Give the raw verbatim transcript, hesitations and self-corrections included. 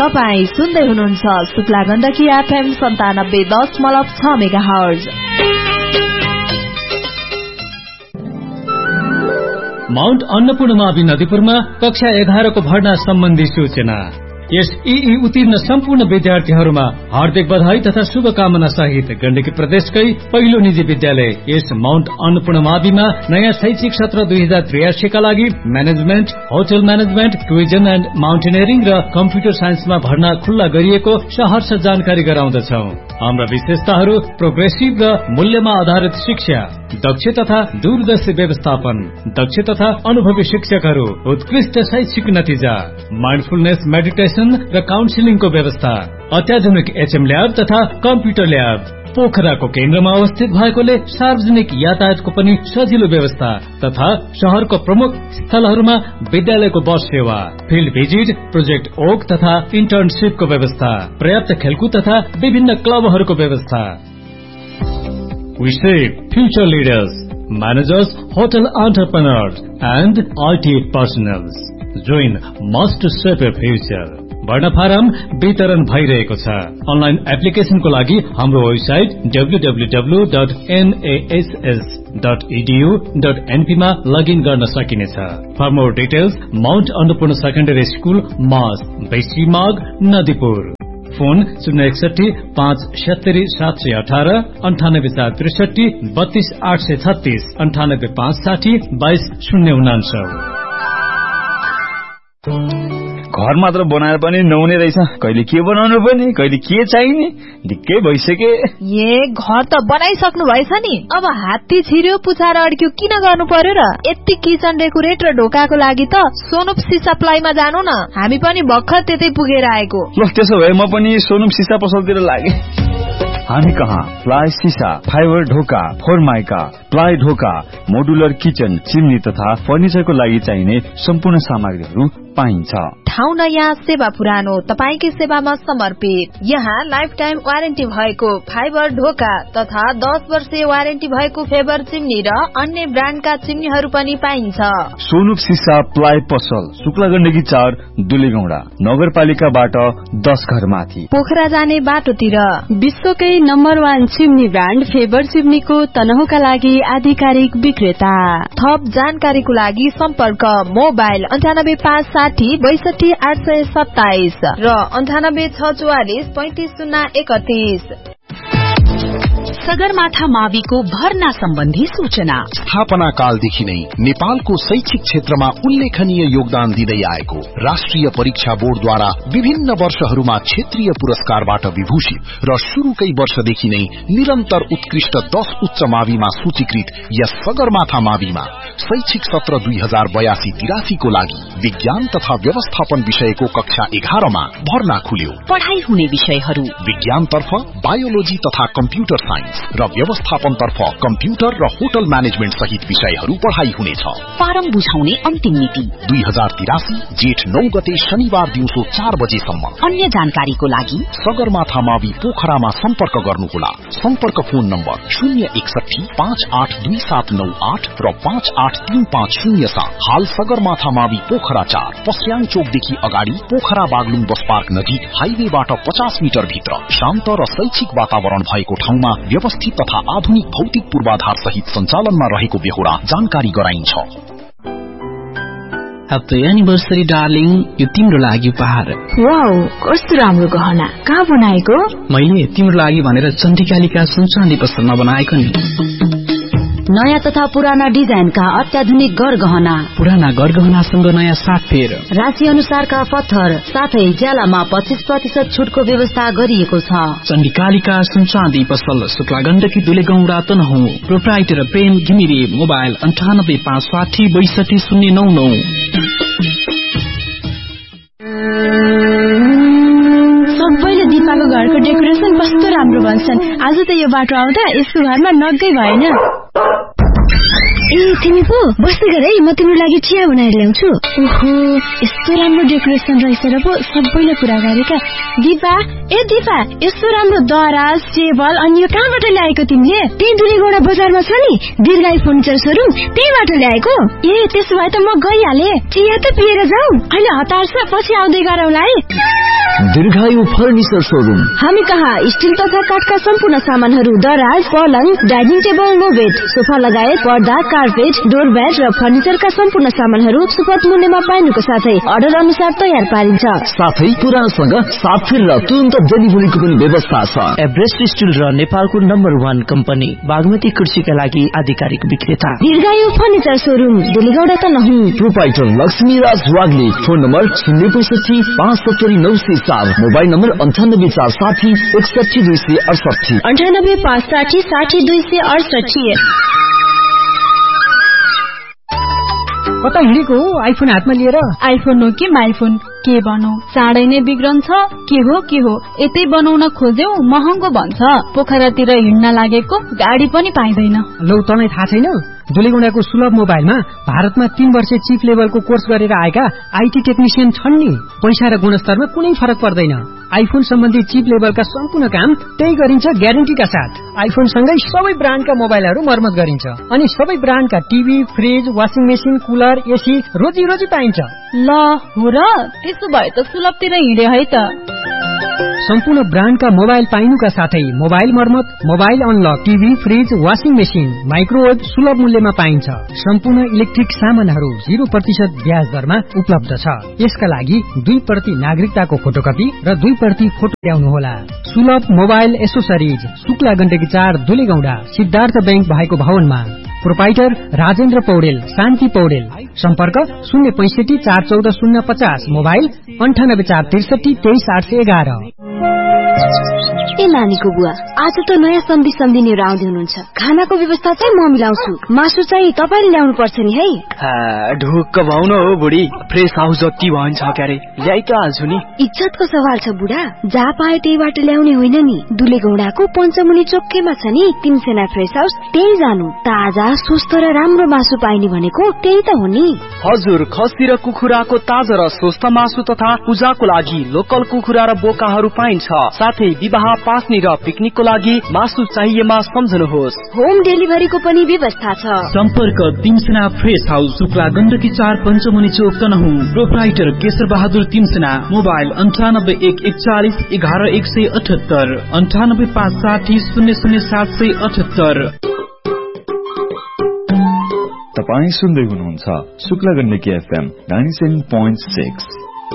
तपाईँ सुन्दै हुनुहुन्छ शुक्ला गण्डकी एफएम सन्तानब्बे दशमलव छ मेगाहर्ज। माउन्ट अन्नपूर्ण मावि नदीपुरमा कक्षा एघारको भर्ना सम्बन्धी सूचना। यस ई उत्तीर्ण सम्पूर्ण विद्यार्थीहरूमा हार्दिक बधाई तथा शुभकामना सहित गण्डकी प्रदेशकै पहिलो निजी विद्यालय यस माउन्ट अन्नपूर्ण माविमा नयाँ शैक्षिक सत्र दुई हजार त्रियासीका लागि management, hotel management, tourism and mountaineering र कम्प्युटर साइन्समा भर्ना खुल्ला गरिएको सहर्ष जानकारी गराउँदछौ। हाम्रा विशेषताहरू प्रोग्रेसिभ र मूल्यमा आधारित शिक्षा, दक्ष तथा दूरदर्शी व्यवस्थापन, दक्ष तथा अनुभवी शिक्षकहरू, उत्कृष्ट शैक्षिक नतिजा, माइन्डफुलनेस मेडिटेसन र काउन्सिलिङको व्यवस्था, अत्याधुनिक एचएम ल्याब तथा कम्प्युटर ल्याब, पोखराको केन्द्रमा अवस्थित भएकोले सार्वजनिक यातायातको पनि सजिलो व्यवस्था तथा शहरको प्रमुख स्थलहरूमा विद्यालयको बस सेवा, फिल्ड भिजिट, प्रोजेक्ट ओक तथा इन्टर्नशिपको व्यवस्था, पर्याप्त खेलकुद तथा विभिन्न क्लबहरूको व्यवस्था। We shape future leaders, managers, hotel entrepreneurs and I T personnel. Join us to shape your future. भर्ना फारम वितरण भइरहेको छ। अनलाइन एप्लिकेशनको लागि हाम्रो website W W W dot N A S S dot E D you dot an P मा login गर्न सकिनेछ। For more details Mount Annapurna secondary school मास बेसी माग नदीपुर। फोन शून्य एकसठी पाँच सत्तरी सात सय अठार अन्ठानब्बे चार त्रिसठी बत्तीस आठ सय छत्तीस अन्ठानब्बे पाँच साठी बाइस शून्य उनान्सय। घर मात्र बनाएर पनि नहुने रहेछ, कहिले के बनाउनु पर्ने कहिले के चाहिने ढिक्कै भइसके। ए घर त बनाइसक्नु भएछ नि, अब हात्ती छिर्यो पुछाएर अड्क्यो किन गर्नु पर्यो र? यति किचन डेकोरेट र ढोकाको लागि त सोनुप सिसा प्लाईमा जानु न, हामी पनि भर्खर त्यतै पुगेर आएको। ल त्यसो भए म पनि सोनुप सिसा पसलतिर लागे। हामी कहाँ प्लाई सिसा, फाइबर ढोका, फोरमाइका, प्लाई ढोका, मोडुलर किचन, चिम्नी तथा फर्निचरको लागि चाहिने सम्पूर्ण सामग्रीहरू पाइन्छ। ठाउँ नयाँ सेवा पुरानो, तपाईकै सेवामा समर्पित। यहाँ लाइफ टाइम वारेन्टी भएको फाइबर ढोका तथा दस वर्षीय वारेन्टी भएको फेबर चिम्नी र अन्य ब्रान्डका चिम्नीहरू पनि पाइन्छ। सोनुप सिसा प्लाई पसल शुक्ला गण्डकी चार दुलेगौडा नगरपालिकाबाट दस घर माथि पोखरा जाने बाटोतिर। विश्वकै number one chimney brand favour चिम्नीको तनहुका लागि आधिकारिक विक्रेता। थप जानकारीको लागि सम्पर्क मोबाइल अन्ठानब्बे पाँच साठी बैसठी आठ सय सत्ताइस र अन्ठानब्बे छ चौवालिस पैंतिस शून्य एकतीस। सगरमाथा माविको भर्ना सम्बन्धी सूचना। स्थापना कालदेखि नै नेपालको शैक्षिक क्षेत्रमा उल्लेखनीय योगदान दिँदै आएको राष्ट्रिय परीक्षा बोर्डद्वारा विभिन्न वर्षहरूमा क्षेत्रीय पुरस्कारबाट विभूषित र शुरूकै वर्षदेखि नै निरन्तर उत्कृष्ट दश उच्च माविमा सूचीकृत यस सगरमाथा माविमा शैक्षिक सत्र दुई हजार बयासी तिरासीको लागि विज्ञान तथा व्यवस्थापन विषयको कक्षा एघारमा भर्ना खुल्यो। पढ़ाई हुने विषयहरू विज्ञानतर्फ बायोलोजी तथा कम्प्युटर साइन्स र व्यवस्थापनतर्फ कम्प्युटर र होटल म्यानेजमेन्ट सहित विषयहरू पढ़ाई हुनेछ। फारम बुझाउने अन्तिम मिति दुई हजार तिरासी जेठ नौ गते शनिबार दिउँसो चार बजेसम्म। अन्य जानकारीको लागि सगरमाथा मावि पोखरामा सम्पर्क गर्नुहोला। सम्पर्क फोन नम्बर शून्य एकसठी पाँच आठ दुई सात नौ आठ र पाँच आठ तीन पाँच शून्य सात। हाल सगरमाथा मावि पोखरा चार पस्याङ चोकदेखि अगाडि पोखरा बागलुङ बस पार्क नजिक हाइवेबाट पचास मिटर भित्र शान्त र शैक्षिक वातावरण भएको ठाउँमा व्यवस्थित तथा आधुनिक भौतिक पूर्वाधार सहित सञ्चालनमा रहेको बेहोरा जानकारी गराइन्छ। ह्याप्पी एनिभर्सरी डार्लिङ, यो तिम्रो लागि उपहार। वाउ, कस्तो राम्रो गहना, कहाँ बनाएको? मैले तिम्रो लागि भनेर चण्डिकालिका सुनचाँदी पसलमा बनाएको नि। नयाँ तथा पुराना डिजाइनका अत्याधुनिक गरगहना, पुराना गरगहनासँग नयाँ साटफेर, राशि अनुसारका पत्थर साथै ज्यालामा पच्चीस प्रतिशत छुटको व्यवस्था गरिएको छ। चण्डिकालिका सुनचाँदी पसल शुक्ला गण्डकी दुलेगौडा तनहुँ। प्रोप्राइटर प्रेम घिमिरे। मोबाइल अन्ठानब्बे पाँच साठी बैसठी शून्य नौ नौ। सबैले दिपाको घरको डेकोरेसन कस्तो राम्रो भन्छन्। आज त यो बाटो आउँदा यसको घरमा नगै भएन। ए तिमी पो बस्दै गर है, म तिम्रो लागि चिया बनाएर ल्याउँछु। ओहो, यस्तो राम्रो डेकोरेसन रहेछ र पो सबैले कुरा गरेका। दिपा, ए दिपा, यस्तो राम्रो दराज टेबल अनि यो कहाँबाट ल्याएको तिमीले? त्यही दुलेगौडा बजारमा छ नि दीर्घायु फर्निचर सोरुम, त्यहीबाट ल्याएको। ए त्यसो भए त म गइहाले, चिया त पिएर जाऊ। अहिले हतार छ, पछि आउँदै गरौँला है। दीर्घायु फर्निचर शोरूम। हामी कहाँ स्टिल तथा काठका सम्पूर्ण सामानहरू, दराज, पलङ, dining table, no bed, sofa लगायत पर्दा, कार्पेट, डोरब्याट र फर्निचरका सम्पूर्ण सामानहरू सुपथ मूल्यमा पाइनुको साथै अर्डर अनुसार तयार पारिन्छ। साथै पुरानसँग साफेर र तुरन्त डेलिभरीको पनि व्यवस्था छ। एभरेस्ट स्टिल र नेपालको नम्बर वान कम्पनी बागमती कृषिका लागि आधिकारिक विक्रेता। दीर्घायु furniture showroom, डेलीगौडा Tanahun. Proprietor Lakshmi राज वाग्ले। फोन नम्बर शून्य पैसठी पाँच सत्तरी नौ सय चार, मोबाइल नम्बर अन्ठानब्बे चार साठी एकसठी दुई सय अडसठी, अन्ठानब्बे पाँच साठी साठी दुई सय अडसठी। कता हिँडेको हो आइफोन हातमा लिएर? आइफोन हो कि माइफोन, के बनाऊ, चाँडै नै बिग्रन्छ। के हो के हो यतै बनाउन खोज्यौ महँगो भन्छ। पोखरातिर हिँड्न लागेको गाडी पनि पाइँदैन। लौ तँलाई थाहा छैन, दुलेगौंडाको सुलभ मोबाइलमा भारतमा तीन वर्ष चिप लेभलको कोर्स गरेर आएका आईटी टेक्निशियन छन् नि। पैसा र गुणस्तरमा कुनै फरक पर्दैन। आइफोन सम्बन्धी चिप लेभलका सम्पूर्ण काम त्यही गरिन्छ ग्यारेन्टीका साथ। आइफोन सँगै सबै ब्रान्डका मोबाइलहरू मर्मत गरिन्छ अनि सबै ब्रान्डका TV, fridge, washing machine, cooler, AC रोजी रोजी पाइन्छ। ल हो र, त्यसो भए त सुलभतिर हिँडे है त। सम्पूर्ण ब्रान्डका मोबाइल पाइनुका साथै मोबाइल मर्मत, mobile unlock, TV, fridge, washing machine, microwave सुलभ मूल्यमा पाइन्छ। सम्पूर्ण इलेक्ट्रिक सामानहरू जीरो प्रतिशत ब्याज दरमा उपलब्ध छ। यसका लागि दुई प्रति नागरिकताको फोटोकपी र दुई प्रति फोटो ल्याउनुहोला। सुलभ मोबाइल एसोसरिज, शुक्ला गण्डकी चार, दुलेगौंडा, सिद्धार्थ बैंक भएको भवनमा। प्रोपाइटर राजेन्द्र पौडेल, शान्ति पौडेल। सम्पर्क शून्य पैंसठी चार चौध शून्य पचास, मोबाइल अन्ठानब्बे चार त्रिसठी तेइस आठ सय एघार। ए नानीको बुवा, आज त नयाँ सम्धि सम्धिनीहरू आउँदै हुनुहुन्छ। खानाको व्यवस्था चाहिँ म मिलाउँछु, मासु चाहिँ तपाईँले ल्याउनु पर्छ नि है। ढुक्क भाउ न हो बुढी, फ्रेस हाउस जति भन्छ क्यारे ल्याइ त हाल्छु नि। इज्जतको सवाल छ बुढा, जहाँ पाए त्यहीबाट ल्याउने होइन नि। दुलेगौंडाको पञ्चमुनि चोकैमा छ नि तिनसेना फ्रेस हाउस, त्यही जानु। ताजा स्वस्थ र राम्रो मासु पाइने भनेको त्यही त हो नि। हजुर, खसी र कुखुराको ताजा र स्वस्थ मासु तथा पूजाको लागि लोकल कुखुरा र बोकाहरू पाइन्छ। साथै विवाह, पास्नी र पिकनिकको लागि मासु चाहिएमा सम्झनुहोस्। होम डेलिभरीको पनि व्यवस्था छ। सम्पर्क तिमसेना फ्रेस हाउस, शुक्ला गण्डकी चार, पञ्चमुनि चोक, तनहुँ। प्रोप्राइटर केशर बहादुर तिमसेना। मोबाइल अन्ठानब्बे एक एकचालिस एघार एक सय अठहत्तर, अन्ठानब्बे पाँच साठी शून्य शून्य सात सय अठहत्तर। तपाई सुन्दै हुनुहुन्छ Shukla Gandaki FM ninety seven point six.